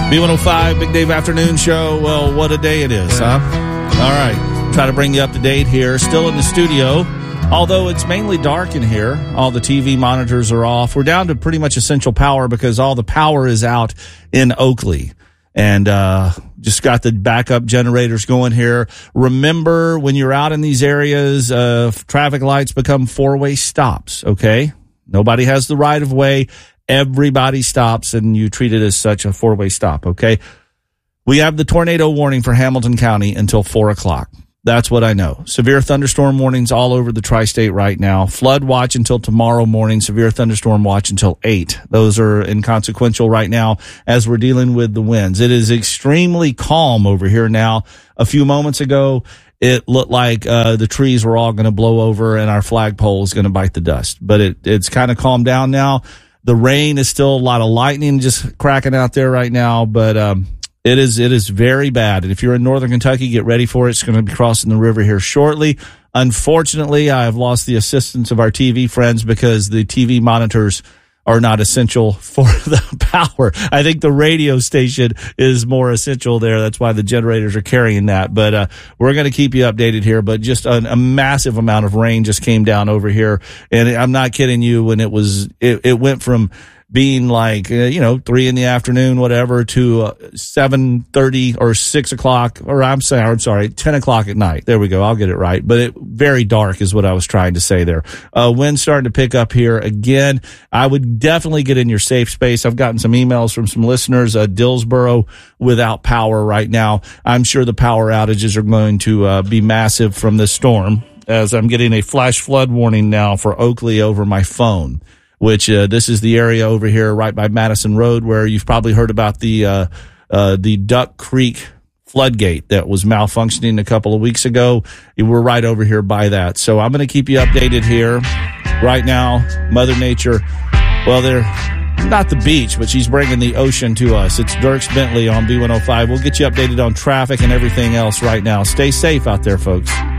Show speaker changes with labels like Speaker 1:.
Speaker 1: B105, Big Dave Afternoon Show. Well, what a day it is, huh? All right. Try to bring you up to date here. Still in the studio, although it's mainly dark in here. All the TV monitors are off. We're down to pretty much essential power because all the power is out in Oakley. And just got the backup generators going here. Remember, when you're out in these areas, traffic lights become four-way stops, okay? Nobody has the right of way. Everybody stops, and you treat it as such, a four-way stop, okay? We have the tornado warning for Hamilton County until 4 o'clock. That's what I know. Severe thunderstorm warnings all over the tri-state right now. Flood watch until tomorrow morning. Severe thunderstorm watch until 8. Those are inconsequential right now as we're dealing with the winds. It is extremely calm over here now. A few moments ago, it looked like the trees were all going to blow over and our flagpole is going to bite the dust. But it's kind of calmed down now. The rain is still a lot of lightning just cracking out there right now, but it is very bad. And if you're in northern Kentucky, get ready for it. It's going to be crossing the river here shortly. Unfortunately, I have lost the assistance of our TV friends because the TV monitors are not essential for the power. I think the radio station is more essential there. That's why the generators are carrying that. But we're going to keep you updated here. But just a massive amount of rain just came down over here. And I'm not kidding you, when it went from being like, 3 in the afternoon, whatever, to 7:30 or 6 o'clock, or I'm sorry, 10 o'clock at night. There we go. I'll get it right. But very dark is what I was trying to say there. Wind's starting to pick up here again. I would definitely get in your safe space. I've gotten some emails from some listeners, Dillsboro without power right now. I'm sure the power outages are going to be massive from this storm, as I'm getting a flash flood warning now for Oakley over my phone. Which this is the area over here right by Madison Road where you've probably heard about the Duck Creek floodgate that was malfunctioning a couple of weeks ago. We're right over here by that. So I'm going to keep you updated here. Right now, Mother Nature, well, they're not the beach, but she's bringing the ocean to us. It's Dierks Bentley on B105. We'll get you updated on traffic and everything else right now. Stay safe out there, folks.